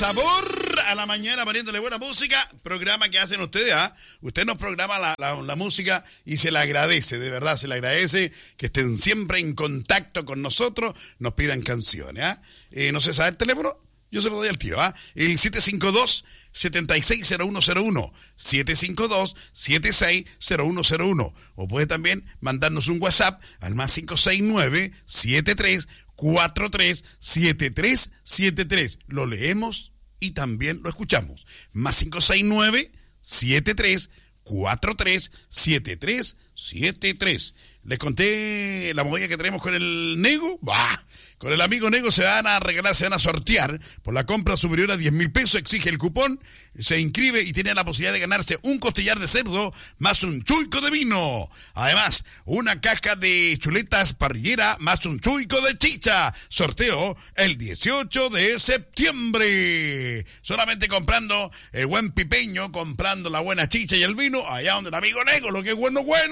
Sabor a la mañana, poniéndole buena música, programa que hacen ustedes, ¿ah? Usted nos programa la música y se le agradece, de verdad, se le agradece que estén siempre en contacto con nosotros, nos pidan canciones, ¿ah? No sé, ¿sabe el teléfono? Yo se lo doy al tiro, ¿ah? El 752-760101, 752-760101, o puede también mandarnos un WhatsApp al más 569-7343-7373. Lo leemos y también lo escuchamos. Más 569-7343-7373. Les conté la movida que tenemos con el Nego. ¡Bah! Con el amigo Nego se van a regalar, se van a sortear por la compra superior a 10,000 pesos. Exige el cupón, se inscribe y tiene la posibilidad de ganarse un costillar de cerdo más un chuico de vino. Además, una caja de chuletas parrillera más un chuico de chicha. Sorteo el 18 de septiembre. Solamente comprando el buen pipeño, comprando la buena chicha y el vino, allá donde el amigo Nego, lo que es bueno, pues.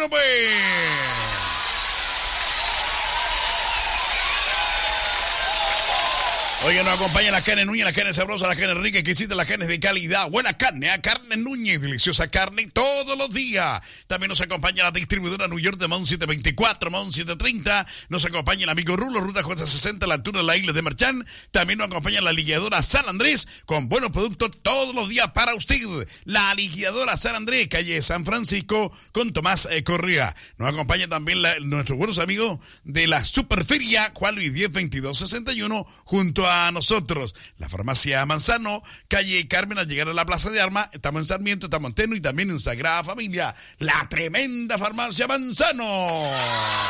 Oiga, nos acompaña la carne Núñez, la carne sabrosa, la carne rica, exquisita, la carne de calidad, buena carne, Carne Núñez, deliciosa carne todos los días. También nos acompaña la distribuidora New York de Mount 724, Mount 730, nos acompaña el amigo Rulo, Ruta J 60, a la altura de la isla de Marchán. También nos acompaña la liquidadora San Andrés, con buenos productos todos los días para usted. La liquidadora San Andrés, calle San Francisco, con Tomás Correa. Nos acompaña también nuestros buenos amigos de la Superferia, Juan Luis 102261, junto a nosotros, la farmacia Manzano, calle Carmen, al llegar a la Plaza de Armas. Estamos en Sarmiento, estamos en Teno y también en Sagrada Familia, la tremenda farmacia Manzano.